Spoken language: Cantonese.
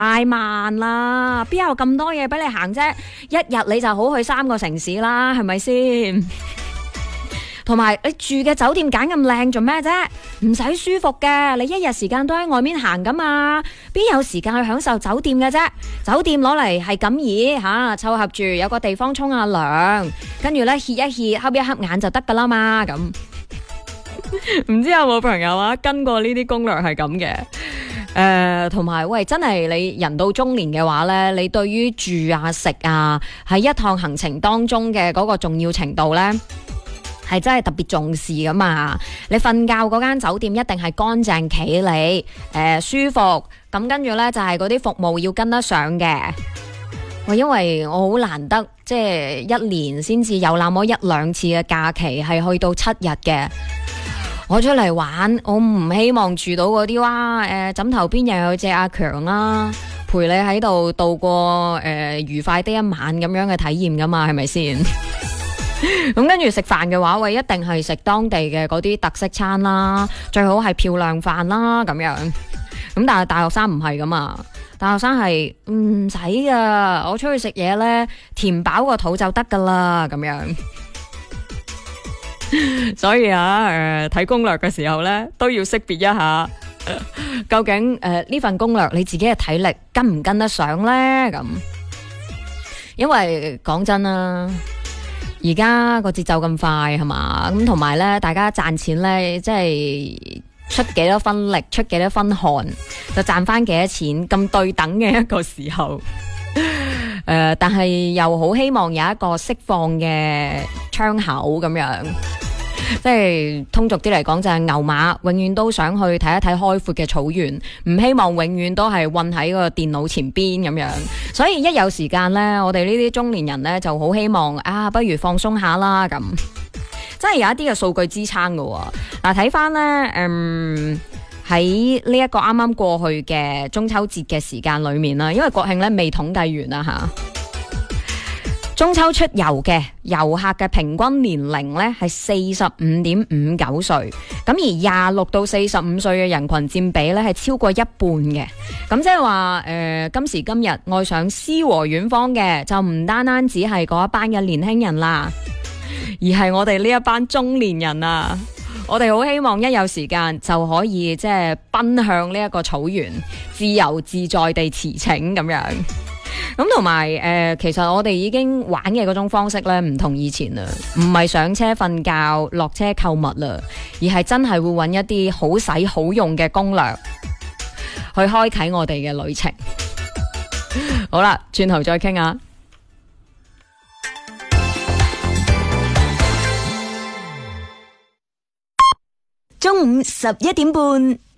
太慢啦，邊有咁多嘢俾你行啫？一日你就好去3個城市啦，係咪先？同埋你住嘅酒店揀咁靚做咩啫？唔使舒服嘅，你一日時間都喺外面行噶嘛，邊有時間去享受酒店嘅啫？酒店攞嚟係咁易吓，湊合住有個地方沖下涼，跟住咧歇一歇，瞌一瞌眼就得噶啦嘛。咁唔知有冇朋友啊跟過呢啲攻略係咁嘅？同埋喂，真係你人到中年嘅話呢，你對於住啊食啊喺一趟行程當中嘅嗰個重要程度呢，係真係特別重視噶嘛。你瞓覺嗰間酒店一定係乾淨企理，舒服，咁跟住呢，就係嗰啲服務要跟得上嘅。因為我好難得即係一年先至有那麼1-2次嘅假期係去到7日嘅。我出嚟玩，我唔希望住到嗰啲哇，枕頭邊又有隻阿強啦，陪你喺度度過愉快的一晚咁樣嘅體驗噶嘛，係咪先？咁跟住食飯嘅話，喂，一定係食當地嘅嗰啲特色餐啦，最好係漂亮飯啦咁樣。咁但係大學生唔係噶嘛，大學生係唔使噶，我出去食嘢呢，填飽個肚就得噶啦咁樣。所以睇攻略嘅時候呢，都要識別一下，究竟呢份攻略你自己嘅體力跟唔跟得上呢？咁，因為講真啦，而家個節奏咁快係嘛，咁同埋呢，大家賺錢呢，即係出幾多分力，出幾多分汗，就賺翻幾多錢，咁對等嘅一個時候。但係又好希望有一個釋放嘅窗口咁樣，即係通俗啲嚟講就係牛馬永遠都想去睇一睇開闊嘅草原，唔希望永遠都係困喺個電腦前邊咁樣。所以一有時間呢，我哋呢啲中年人呢就好希望不如放鬆下啦咁，真係有一啲嘅數據支撐㗎。嗱，睇翻呢，喺呢一個啱啱過去嘅中秋節嘅時間裏面啦，因為國慶咧未統計完啦吓。中秋出遊嘅遊客嘅平均年齡咧係45.59歲，咁而26到45歲嘅人群佔比咧係超過一半嘅。咁即係話今時今日愛上詩和遠方嘅就唔單單只係嗰一班嘅年輕人啦，而係我哋呢一班中年人啊。我哋好希望一有時間就可以即係奔向呢一個草原，自由自在地馳騁咁樣。咁同埋其實我哋已經玩嘅嗰種方式咧唔同以前啦，唔係上車瞓覺落車購物啦，而係真係會揾一啲好使好用嘅攻略去開啟我哋嘅旅程。好啦，轉頭再傾下。 中午11點半。